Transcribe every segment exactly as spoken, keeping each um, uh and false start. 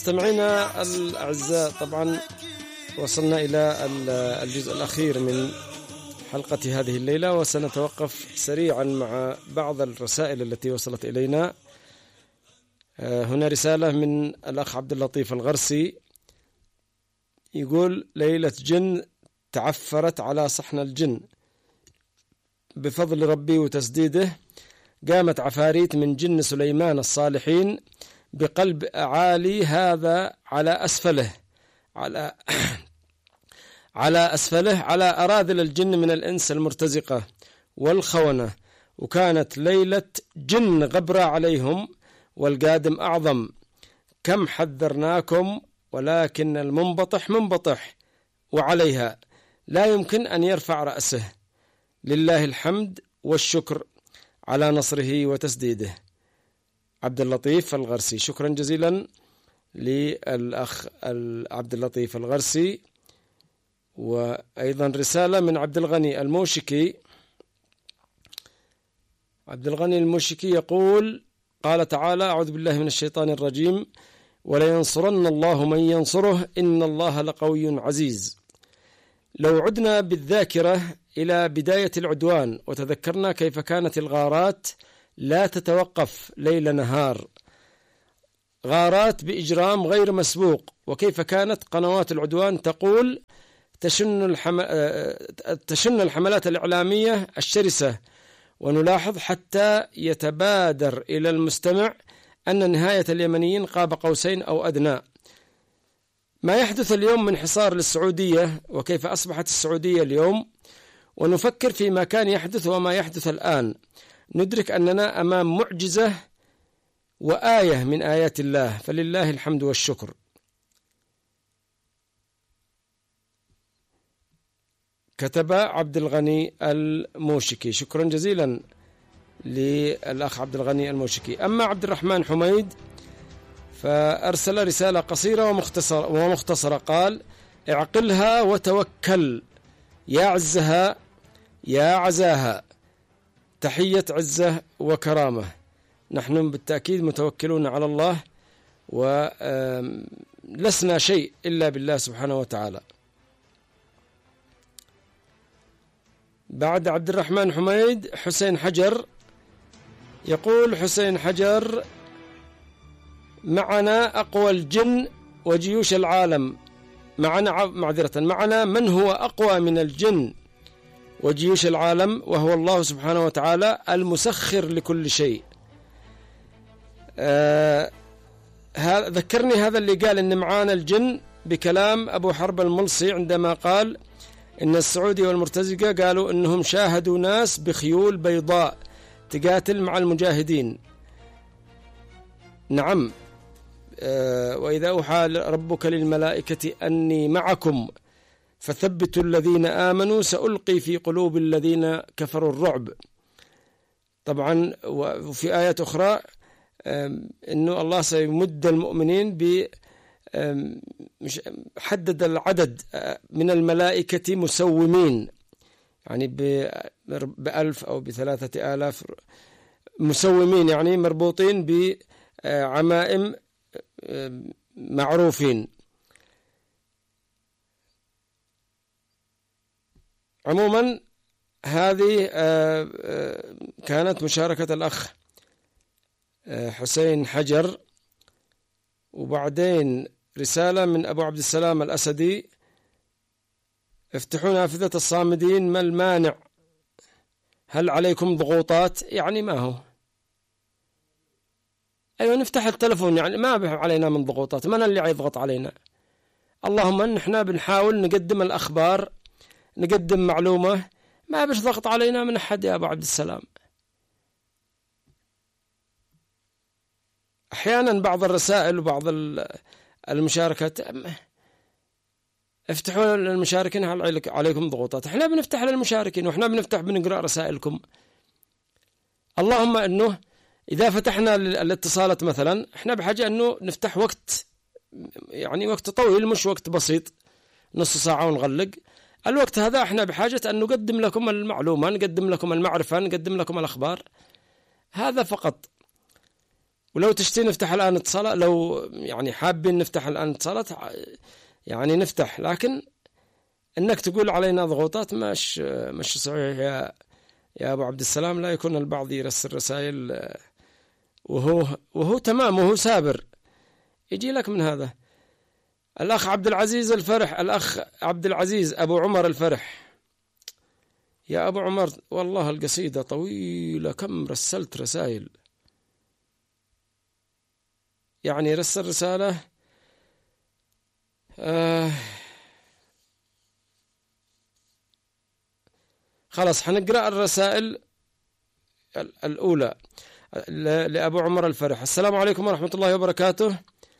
مستمعينا الأعزاء، طبعا وصلنا إلى الجزء الأخير من حلقة هذه الليلة، وسنتوقف سريعا مع بعض الرسائل التي وصلت إلينا. هنا رسالة من الأخ عبد اللطيف الغرسي يقول: ليلة جن تعفرت على صحن الجن، بفضل ربي وتسديده قامت عفاريت من جن سليمان الصالحين بقلب أعالي هذا على أسفله على على أسفله على أراذل الجن من الإنس المرتزقة والخونة، وكانت ليلة جن غبرة عليهم والقادم أعظم. كم حذرناكم ولكن المنبطح منبطح وعليها لا يمكن أن يرفع رأسه. لله الحمد والشكر على نصره وتسديده. عبد اللطيف الغرسي. شكرا جزيلا للأخ عبد اللطيف الغرسي. وأيضا رسالة من عبد الغني الموشكي. عبد الغني الموشكي يقول: قال تعالى: أعوذ بالله من الشيطان الرجيم، ولينصرن الله من ينصره إن الله لقوي عزيز. لو عدنا بالذاكرة إلى بداية العدوان وتذكرنا كيف كانت الغارات لا تتوقف ليل نهار، غارات بإجرام غير مسبوق، وكيف كانت قنوات العدوان تقول تشن, الحم... تشن الحملات الإعلامية الشرسة، ونلاحظ حتى يتبادر إلى المستمع أن نهاية اليمنيين قاب قوسين أو أدنى. ما يحدث اليوم من حصار للسعودية وكيف أصبحت السعودية اليوم، ونفكر فيما كان يحدث وما يحدث الآن، ندرك أننا أمام معجزة وآية من آيات الله، فلله الحمد والشكر. كتب عبد الغني الموشكي. شكرا جزيلا للأخ عبد الغني الموشكي. أما عبد الرحمن حميد فأرسل رسالة قصيرة ومختصرة, ومختصرة قال: اعقلها وتوكل يا عزها يا عزاها، تحية عزة وكرامة. نحن بالتأكيد متوكلون على الله ولسنا شيء إلا بالله سبحانه وتعالى. بعد عبد الرحمن حميد حسين حجر يقول: حسين حجر: معنا أقوى الجن وجيوش العالم، معنا معذرة معنا من هو أقوى من الجن وجيوش العالم، وهو الله سبحانه وتعالى المسخر لكل شيء. آه ذكرني هذا اللي قال إن معانا الجن بكلام أبو حرب الملصي عندما قال إن السعودي والمرتزقة قالوا إنهم شاهدوا ناس بخيول بيضاء تقاتل مع المجاهدين. نعم. آه وإذا أوحى ربك للملائكة أني معكم فثبتوا الذين آمنوا سألقي في قلوب الذين كفروا الرعب. طبعا وفي آيات أخرى إنه الله سيمد المؤمنين ب حدد العدد من الملائكة مسومين، يعني بألف أو بثلاثة آلاف مسومين، يعني مربوطين بعمائم معروفين. عموما هذه كانت مشاركة الأخ حسين حجر. وبعدين رسالة من أبو عبد السلام الأسدي: افتحوا نافذة الصامدين، ما المانع؟ هل عليكم ضغوطات؟ يعني ما هو؟ أيوة نفتح التلفون، يعني ما به علينا من ضغوطات، من اللي يضغط علينا؟ اللهم نحن بنحاول نقدم الأخبار، نقدم معلومة، ما بش ضغط علينا من أحد يا أبو عبد السلام. أحيانا بعض الرسائل وبعض المشاركات افتحوا للمشاركين هل عليكم ضغوطات؟ احنا بنفتح للمشاركين وإحنا بنفتح بنقرأ رسائلكم. اللهم أنه إذا فتحنا الاتصالات مثلا احنا بحاجة أنه نفتح وقت، يعني وقت طويل مش وقت بسيط نص ساعة ونغلق. الوقت هذا احنا بحاجة أن نقدم لكم المعلومة، نقدم لكم المعرفة، نقدم لكم الأخبار، هذا فقط. ولو تشتي نفتح الآن اتصالات، لو يعني حابين نفتح الآن اتصالات يعني نفتح، لكن إنك تقول علينا ضغوطات مش مش صحيح يا يا أبو عبد السلام. لا يكون البعض يرسل رسائل وهو وهو تمام وهو سابر، يجي لك من هذا. الأخ عبد العزيز الفرح، الأخ عبد العزيز أبو عمر الفرح، يا أبو عمر والله القصيدة طويلة، كم رسلت رسائل، يعني رسل رسالة آه خلاص حنقرأ الرسائل الأولى لأبو عمر الفرح. السلام عليكم ورحمة الله وبركاته،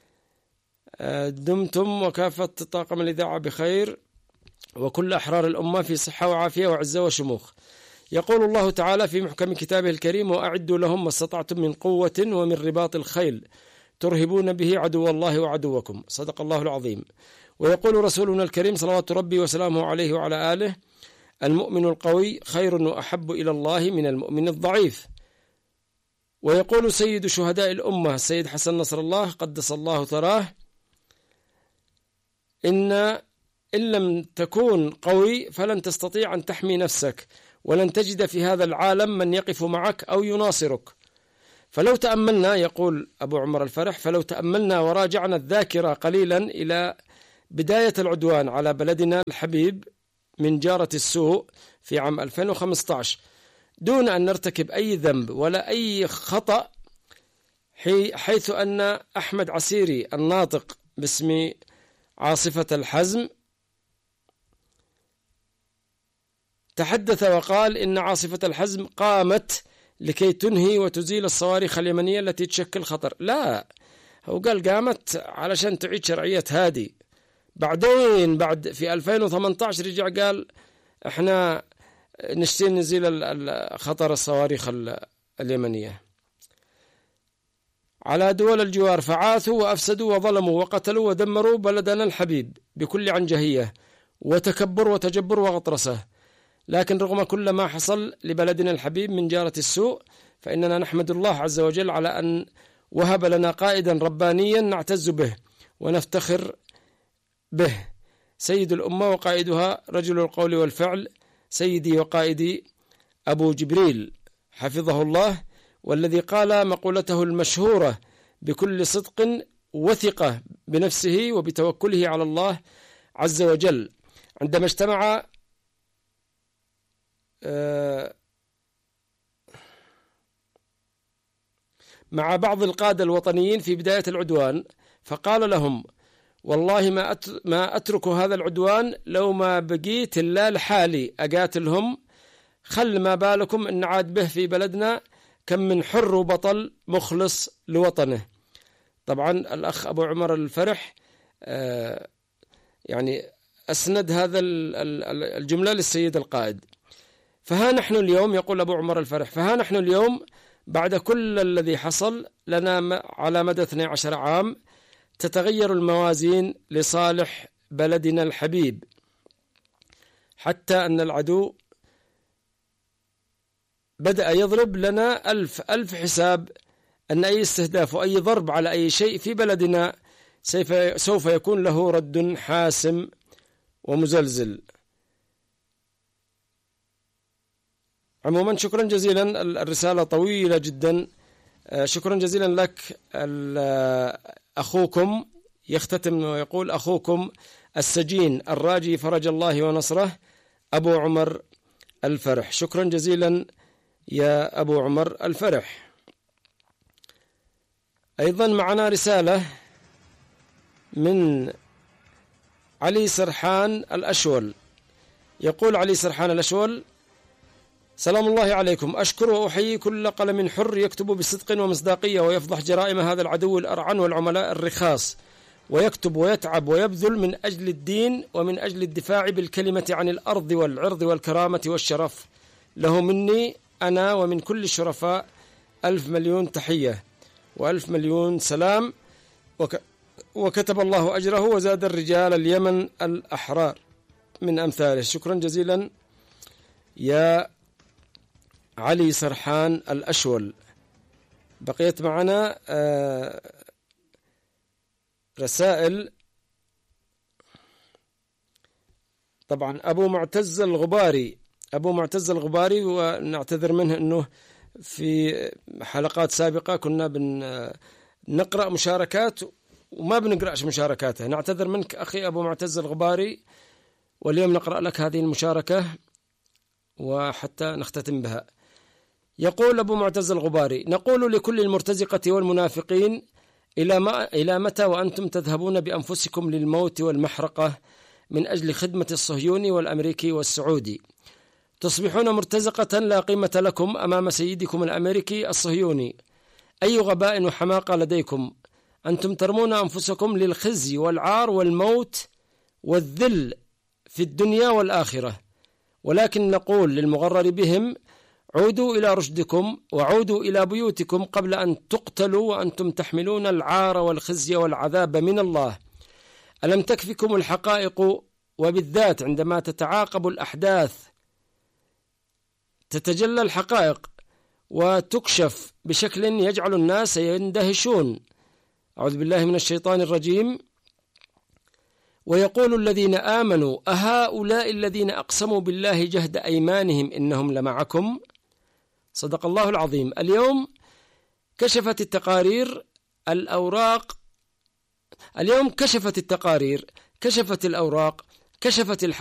دمتم وكافة طاقم الإذاعة بخير، وكل أحرار الأمة في صحة وعافية وعزة وشموخ. يقول الله تعالى في محكم كتابه الكريم: وأعدوا لهم ما استطعتم من قوة ومن رباط الخيل ترهبون به عدو الله وعدوكم. صدق الله العظيم. ويقول رسولنا الكريم صلوات ربي وسلامه عليه وعلى آله: المؤمن القوي خير وأحب إلى الله من المؤمن الضعيف. ويقول سيد شهداء الأمة السيد حسن نصر الله قدس الله ثراه: إن إن لم تكون قوي فلن تستطيع أن تحمي نفسك، ولن تجد في هذا العالم من يقف معك أو يناصرك. فلو تأملنا، يقول أبو عمر الفرح، فلو تأملنا وراجعنا الذاكرة قليلا إلى بداية العدوان على بلدنا الحبيب من جارة السوء في عام ألفين وخمسة عشر دون أن نرتكب أي ذنب ولا أي خطأ، حيث أن أحمد عسيري الناطق باسم عاصفة الحزم تحدث وقال إن عاصفة الحزم قامت لكي تنهي وتزيل الصواريخ اليمنية التي تشكل خطر. لا، هو قال قامت علشان تعيد شرعية هادي. بعدين بعد في ألفين وثمانية عشر رجع قال احنا نشتي نزيل خطر الصواريخ اليمنية على دول الجوار، فعاثوا وأفسدوا وظلموا وقتلوا ودمروا بلدنا الحبيب بكل عنجهية وتكبر وتجبر وغطرسة. لكن رغم كل ما حصل لبلدنا الحبيب من جارة السوء، فإننا نحمد الله عز وجل على أن وهب لنا قائدا ربانيا نعتز به ونفتخر به، سيد الأمة وقائدها رجل القول والفعل، سيدي وقائدي أبو جبريل حفظه الله، والذي قال مقولته المشهورة بكل صدق وثقة بنفسه وبتوكله على الله عز وجل عندما اجتمع مع بعض القادة الوطنيين في بداية العدوان، فقال لهم: والله ما ما أترك هذا العدوان لو ما بقيت إلا لحالي أقاتلهم، خل ما بالكم إن عاد به في بلدنا كم من حر وبطل مخلص لوطنه. طبعا الأخ أبو عمر الفرح يعني أسند هذا الجملة للسيد القائد. فها نحن اليوم، يقول أبو عمر الفرح، فها نحن اليوم بعد كل الذي حصل لنا على مدى اثني عشر عام تتغير الموازين لصالح بلدنا الحبيب، حتى أن العدو بدأ يضرب لنا ألف ألف حساب أن أي استهداف وأي ضرب على أي شيء في بلدنا سوف يكون له رد حاسم ومزلزل. عموما شكرا جزيلا، الرسالة طويلة جدا، شكرا جزيلا لك. أخوكم يختتم ويقول: أخوكم السجين الراجي فرج الله ونصره أبو عمر الفرح. شكرا جزيلا يا أبو عمر الفرح. أيضا معنا رسالة من علي سرحان الأشول. يقول علي سرحان الأشول: سلام الله عليكم، أشكر وأحيي كل قلم حر يكتب بصدق ومصداقية ويفضح جرائم هذا العدو الأرعن والعملاء الرخاص، ويكتب ويتعب ويبذل من أجل الدين ومن أجل الدفاع بالكلمة عن الأرض والعرض والكرامة والشرف. له مني أنا ومن كل الشرفاء ألف مليون تحية وألف مليون سلام، وك وكتب الله أجره وزاد الرجال اليمن الأحرار من أمثاله. شكرا جزيلا يا علي سرحان الأشول. بقيت معنا رسائل. طبعا أبو معتز الغباري أبو معتز الغباري ونعتذر منه أنه في حلقات سابقة كنا بنقرأ مشاركات وما بنقرأش مشاركاته. نعتذر منك أخي أبو معتز الغباري، واليوم نقرأ لك هذه المشاركة وحتى نختتم بها. يقول أبو معتز الغباري: نقول لكل المرتزقة والمنافقين إلى, ما إلى متى وأنتم تذهبون بأنفسكم للموت والمحرقة من أجل خدمة الصهيوني والأمريكي والسعودي؟ تصبحون مرتزقة لا قيمة لكم أمام سيدكم الأمريكي الصهيوني. أي غباء وحماقة لديكم! أنتم ترمون أنفسكم للخزي والعار والموت والذل في الدنيا والآخرة. ولكن نقول للمغرر بهم: عودوا إلى رشدكم وعودوا إلى بيوتكم قبل أن تقتلوا وأنتم تحملون العار والخزي والعذاب من الله. ألم تكفكم الحقائق؟ وبالذات عندما تتعاقب الأحداث تتجلى الحقائق وتكشف بشكل يجعل الناس يندهشون. أعوذ بالله من الشيطان الرجيم. ويقول الذين آمنوا: أهؤلاء الذين أقسموا بالله جهد أيمانهم إنهم لمعكم؟ صدق الله العظيم. اليوم كشفت التقارير الأوراق اليوم كشفت التقارير كشفت الأوراق كشفت الحقائق